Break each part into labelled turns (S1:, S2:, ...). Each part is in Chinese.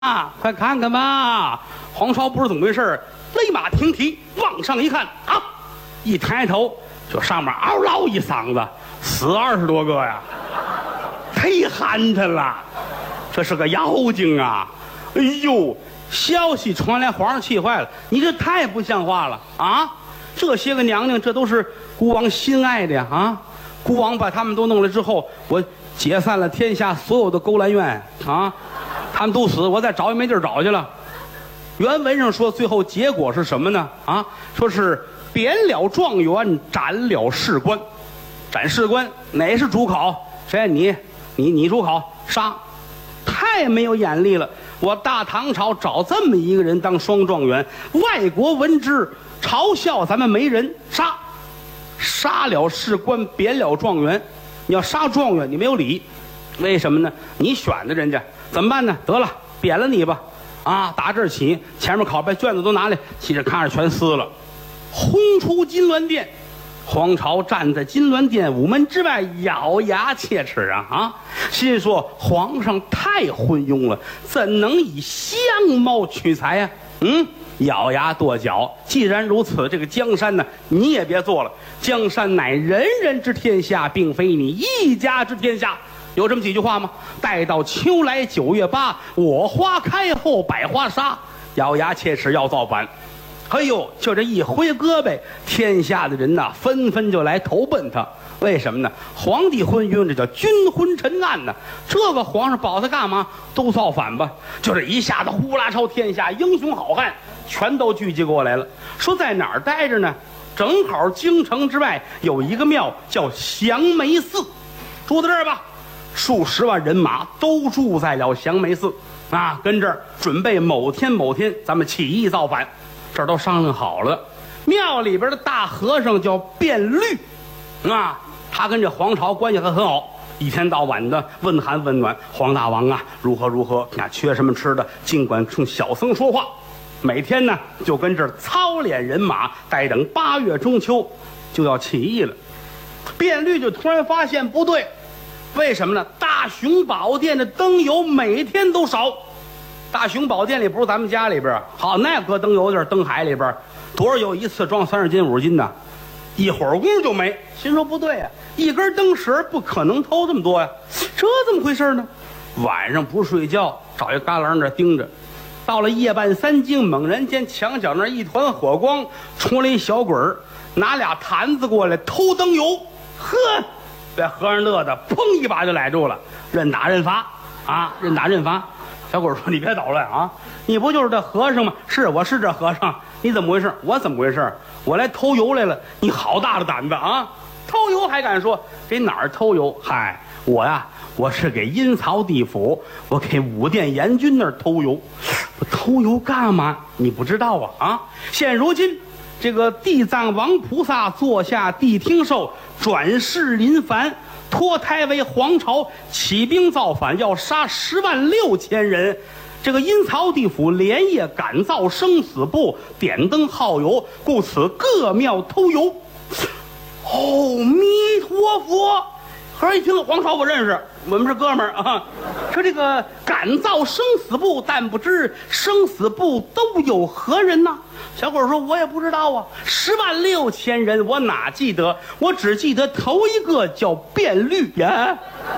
S1: 啊，快看看吧！黄巢不是怎么回事，勒马停蹄，往上一看啊，一抬头就上面嗷唠一嗓子，死20多个呀，忒寒碜了，这是个妖精啊！哎呦，消息传来，皇上气坏了，你这太不像话了啊！这些个娘娘，这都是孤王心爱的呀啊！孤王把他们都弄来之后，我解散了天下所有的勾栏院啊！他们都死，我再找也没地儿找去了。原文上说，最后结果是什么呢？啊，说是贬了状元，斩了士官。斩士官哪是主考？谁？你主考杀，太没有眼力了！我大唐朝找这么一个人当双状元，外国闻之嘲笑咱们没人，杀了士官，贬了状元。你要杀状元，你没有理，为什么呢？你选的人家。怎么办呢？得了，贬了你吧！啊，打这儿起，前面拷贝卷子都拿来，沏着炕上全撕了，轰出金銮殿。黄巢站在金銮殿午门之外，咬牙切齿啊！心说皇上太昏庸了，怎能以相貌取材呀？咬牙跺脚。既然如此，这个江山呢，你也别做了。江山乃人人之天下，并非你一家之天下。有这么几句话吗？待到秋来9月8，我花开后百花杀。咬牙切齿要造反。哎呦，就这一挥胳膊，天下的人呐，纷纷就来投奔他。为什么呢？皇帝昏庸，这叫君昏臣暗呢。这个皇上保他干嘛？都造反吧！就这一下子，呼啦朝天下英雄好汉全都聚集过来了。说在哪儿待着呢？正好京城之外有一个庙叫降眉寺，住在这儿吧。数十万人马都住在了降眉寺啊，跟这儿准备某天咱们起义造反，这儿都商量好了。庙里边的大和尚叫卞律啊，他跟这黄巢关系还很好，一天到晚的问寒问暖，黄大王啊如何啊，缺什么吃的，尽管冲小僧说话。每天呢就跟这儿操练人马，待等8月中秋就要起义了。卞律就突然发现不对。为什么呢？大雄宝殿的灯油每天都少。大雄宝殿里不是咱们家里边，好，那搁灯油地儿，灯海里边多少有一次装30斤50斤的，一会儿功夫就没。心说不对啊，一根灯绳不可能偷这么多呀，这怎么回事呢？晚上不睡觉，找一旮旯那盯着。到了夜半3更，猛然间墙角那一团火光，出来一小鬼儿，拿俩坛子过来偷灯油。呵，被和尚乐的砰一把就揽住了，认打认罚啊，认打认罚。小鬼说：“你别捣乱啊，你不就是这和尚吗？是，我是这和尚。你怎么回事？我怎么回事？我来偷油来了。你好大的胆子啊！偷油还敢说？给哪儿偷油？嗨，我呀，我是给阴曹地府，我给武殿阎君那儿偷油。我偷油干嘛？你不知道啊？啊！现如今。”这个地藏王菩萨坐下谛听寿，转世临凡，脱胎为黄巢，起兵造反，要杀106000人。这个阴曹地府连夜赶造生死簿，点灯耗油，故此各庙偷油。阿弥陀佛！和尚一听，黄巢我认识，我们是哥们儿啊。说这个赶造生死簿，但不知生死簿都有何人呢？小伙说：“我也不知道啊，106000人，我哪记得？我只记得头一个叫卞律呀。”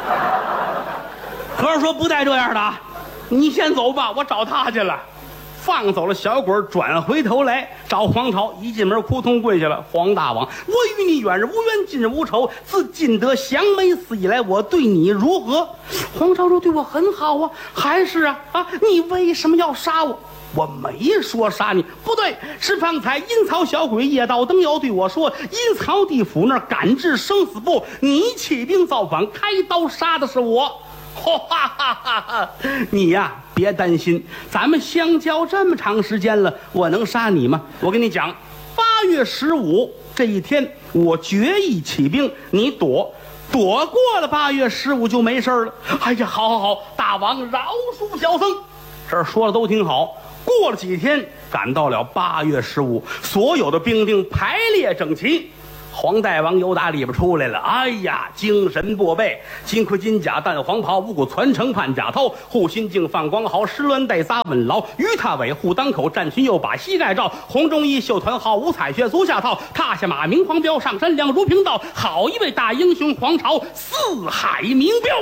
S1: 和尚说：“不带这样的啊，你先走吧，我找他去了。”放走了小鬼，转回头来找黄巢，一进门扑通跪下了：“黄大王，我与你远日无冤，近日无仇。自进得降眉寺以来，我对你如何？”黄巢说：“对我很好啊，还是啊，你为什么要杀我？”我没说杀你，不对，是方才阴曹小鬼夜盗灯妖对我说，阴曹地府那儿赶制生死簿，你起兵造反，开刀杀的是我。哈哈哈哈！你呀，别担心，咱们相交这么长时间了，我能杀你吗？我跟你讲，8月15这一天，我决意起兵，你躲过了8月15就没事了。哎呀，好，大王饶恕小僧。这儿说的都挺好。过了几天，赶到了8月15，所有的兵丁排列整齐， 黄大王又打里边出来了，哎呀，精神过备，金盔金甲淡黄袍，五谷传承盼甲套，护心镜放光毫，石鸾带撒稳牢，鱼踏尾护当口，战裙又把膝盖罩，红中衣绣团号，五彩靴足下套，踏下马明黄标，上山梁如平道，好一位大英雄，皇朝四海名标。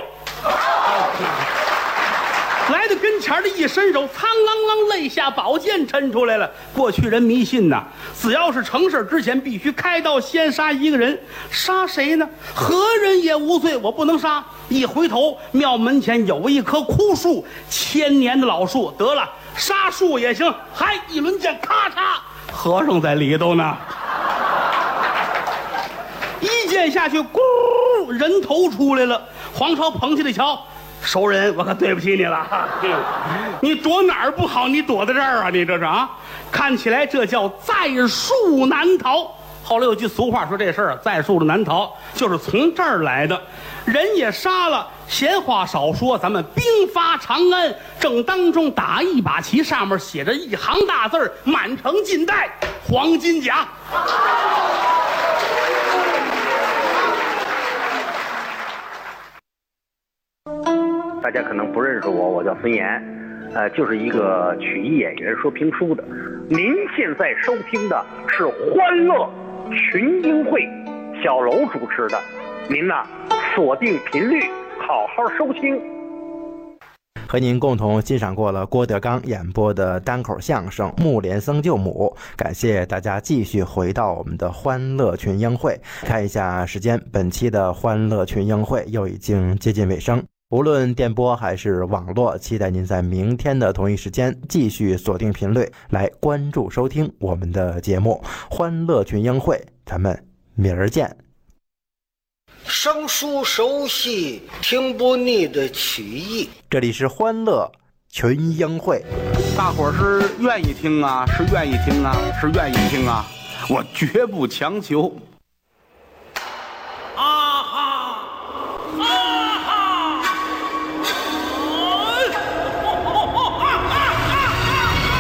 S1: 来到跟前的一伸手，苍啷啷肋下宝剑抻出来了。过去人迷信呐，只要是成事之前必须开刀先杀一个人，杀谁呢？何人也无罪，我不能杀。一回头，庙门前有一棵枯树，1000年的老树，得了，杀树也行。还一轮剑，咔嚓，和尚在里头呢。一剑下去，咕，人头出来了。黄巢捧起来瞧。熟人，我可对不起你了。你躲哪儿不好，你躲在这儿啊？你这是啊？看起来这叫在树难逃。后来有句俗话说这事儿在树的难逃，就是从这儿来的。人也杀了，闲话少说，咱们兵发长安，正当中打一把旗，上面写着一行大字：满城尽带黄金甲。
S2: 大家可能不认识我，我叫孙岩，就是一个曲艺演员，说评书的。您现在收听的是欢乐群英会，小楼主持的，您呢锁定频率，好好收听。
S3: 和您共同欣赏过了郭德纲演播的单口相声《木莲僧救母》，感谢大家继续回到我们的欢乐群英会。看一下时间，本期的欢乐群英会又已经接近尾声。无论电波还是网络，期待您在明天的同一时间继续锁定频率来关注收听我们的节目欢乐群英会，咱们明儿见。
S4: 生疏熟悉听不腻的曲艺，
S3: 这里是欢乐群英会。
S1: 大伙儿是愿意听啊，是愿意听啊，是愿意听啊，我绝不强求。